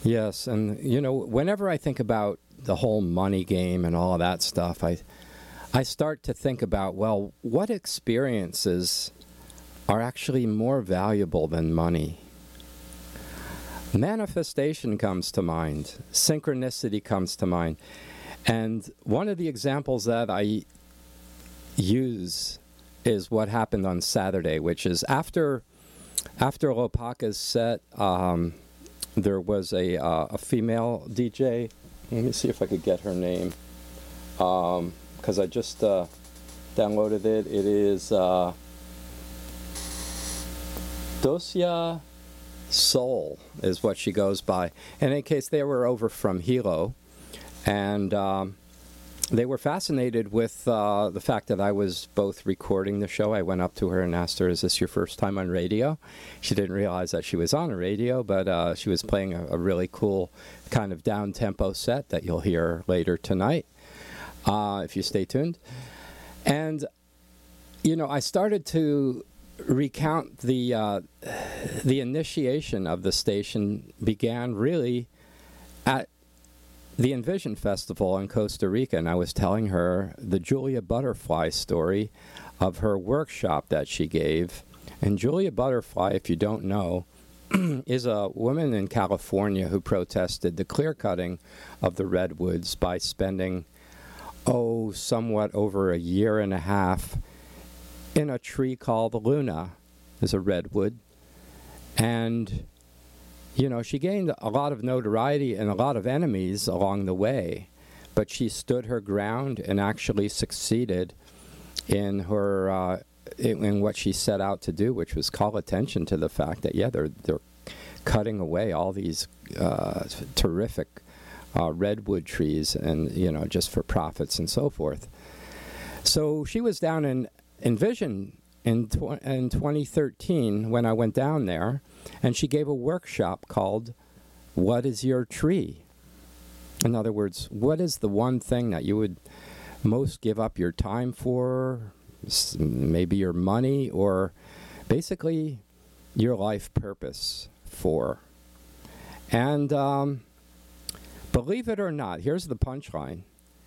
Yes, and whenever I think about the whole money game and all of that stuff, I start to think about, well, what experiences are actually more valuable than money? Manifestation comes to mind. Synchronicity comes to mind. And one of the examples that I use is what happened on Saturday, which is after Lopaka's set, there was a female DJ. Let me see if I could get her name, because I just downloaded it. It is Dosia Soul is what she goes by. And in case they were over from Hilo, and they were fascinated with the fact that I was both recording the show. I went up to her and asked her, "Is this your first time on radio?" She didn't realize that she was on a radio, but she was playing a really cool kind of down-tempo set that you'll hear later tonight, if you stay tuned. And, I started to recount the initiation of the station began really at the Envision Festival in Costa Rica, and I was telling her the Julia Butterfly story of her workshop that she gave. And Julia Butterfly, if you don't know, is a woman in California who protested the clear-cutting of the redwoods by spending, somewhat over a year and a half in a tree called Luna. It's a redwood. And she gained a lot of notoriety and a lot of enemies along the way, but she stood her ground and actually succeeded in her in what she set out to do, which was call attention to the fact that they're cutting away all these terrific redwood trees, and just for profits and so forth. So she was down in Envision in 2013 when I went down there, and she gave a workshop called "What is Your Tree?" In other words, what is the one thing that you would most give up your time for, maybe your money, or basically your life purpose for? And believe it or not, here's the punchline.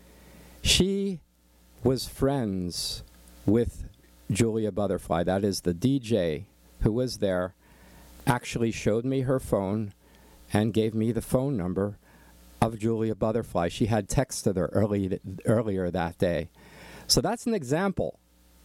She was friends with Julia Butterfly. That is, the DJ who was there actually showed me her phone and gave me the phone number of Julia Butterfly. She had texted her earlier that day. So that's an example,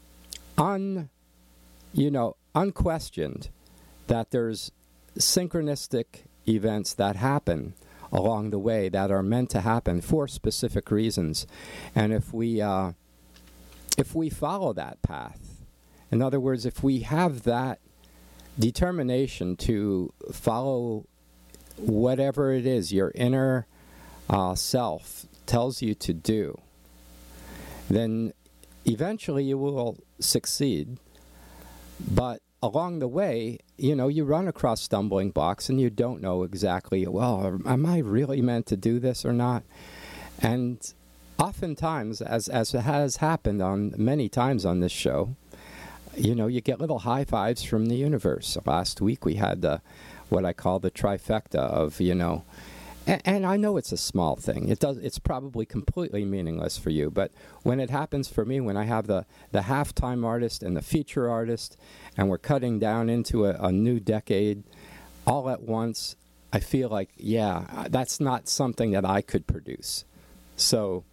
unquestioned, that there's synchronistic events that happen along the way that are meant to happen for specific reasons. And if we follow that path, in other words, if we have that determination to follow whatever it is your inner self tells you to do, then eventually you will succeed. But along the way, you run across stumbling blocks and you don't know exactly, well, am I really meant to do this or not? And oftentimes, as has happened on many times on this show, you get little high fives from the universe. Last week we had what I call the trifecta of, and I know it's a small thing. It's probably completely meaningless for you, but when it happens for me, when I have the halftime artist and the feature artist, and we're cutting down into a new decade all at once, I feel like, that's not something that I could produce. So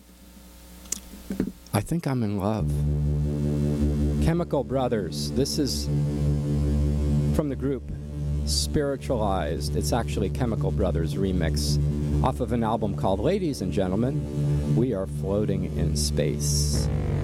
I think I'm in love. Chemical Brothers. This is from the group Spiritualized. It's actually Chemical Brothers remix off of an album called Ladies and Gentlemen, We Are Floating in Space.